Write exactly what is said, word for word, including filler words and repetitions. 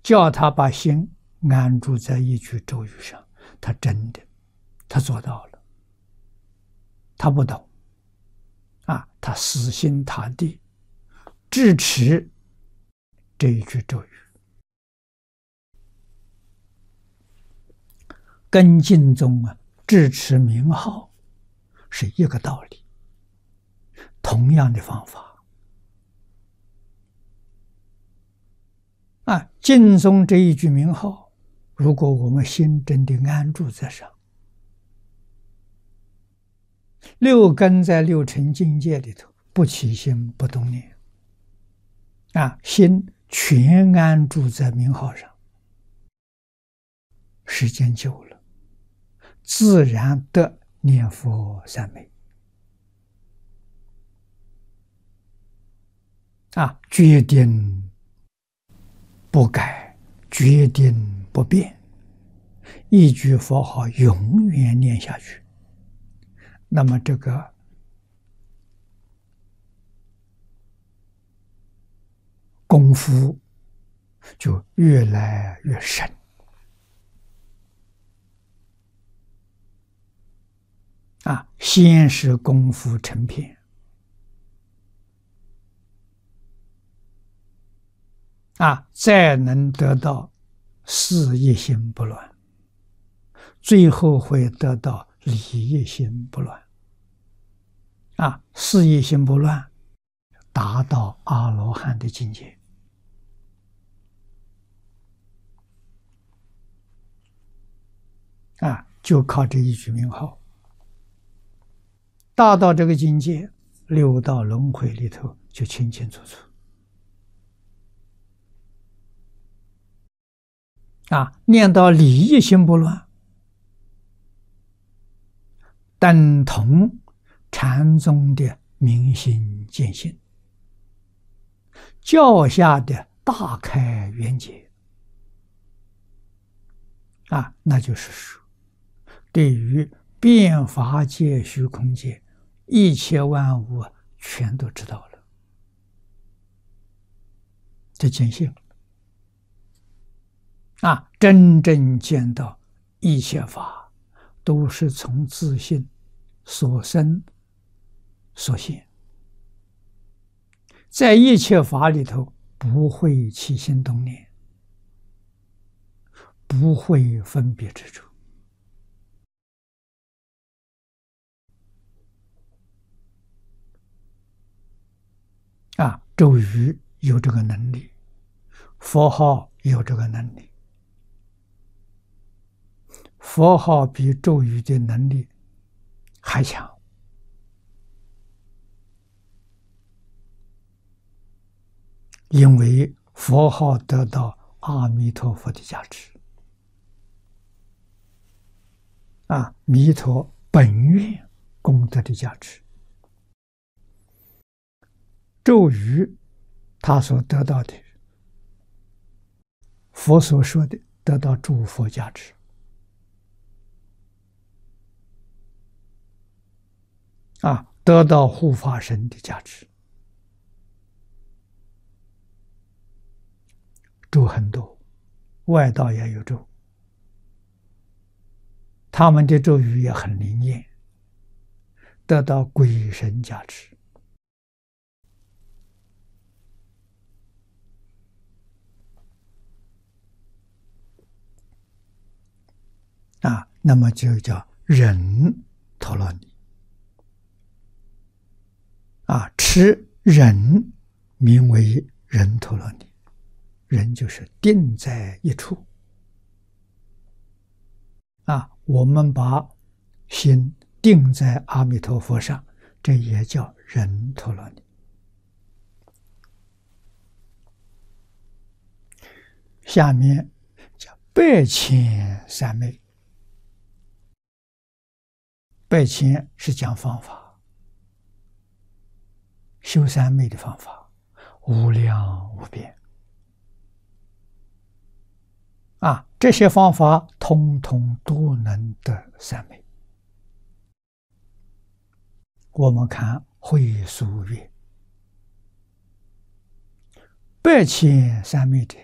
叫他把心安住在一句咒语上，他真的，他做到了。他不懂啊，他死心塌地支持这一句咒语，跟净宗啊支持名号是一个道理，同样的方法。啊，净宗这一句名号，如果我们心真的安住在上，六根在六尘境界里头不起心不动念，啊，心全安住在名号上，时间久了，自然得念佛三昧。啊，决定不改，决定不变，一句佛号永远念下去，那么这个功夫就越来越深。啊，先是功夫成片，啊，再能得到事一心不乱，最后会得到理一心不乱。啊，事一心不乱，达到阿罗汉的境界。啊，就靠这一句名号，达到这个境界，六道轮回里头就清清楚楚。啊，念到理一心不乱，等同禅宗的明心见性，教下的大开圆解。啊，那就是说，对于变法界、虚空界一切万物全都知道了，这见性。啊，真正见到一切法都是从自性所生所现，在一切法里头不会起心动念，不会分别执着。啊，咒语有这个能力，佛号有这个能力。佛号比咒语的能力还强。因为佛号得到阿弥陀佛的加持。啊，弥陀本愿功德的加持。咒语他所得到的，佛所说的得到诸佛加持。啊，得到护法神的加持。咒很多，外道也有咒，他们的咒语也很灵验，得到鬼神加持。啊，那么就叫忍陀罗尼。啊，持忍名为忍陀罗尼，忍就是定在一处。啊，我们把心定在阿弥陀佛上，这也叫忍陀罗尼。下面叫百千三昧。百千是讲方法，修三昧的方法无量无边。啊，这些方法通通都能得三昧。我们看会疏月，百千三昧者，